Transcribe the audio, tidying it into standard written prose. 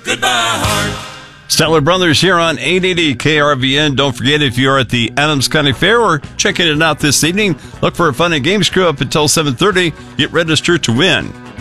Goodbye, heart. Statler Brothers here on 880 KRVN. Don't forget, if you're at the Adams County Fair or checking it out this evening, look for a fun and games crew up until 7:30. Get registered to win.